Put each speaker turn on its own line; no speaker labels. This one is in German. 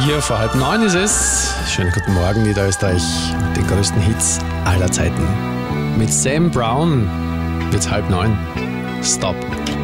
8:04 ist es. Schönen guten Morgen, Niederösterreich, mit den größten Hits aller Zeiten. Mit Sam Brown wird's 8:30. Stop.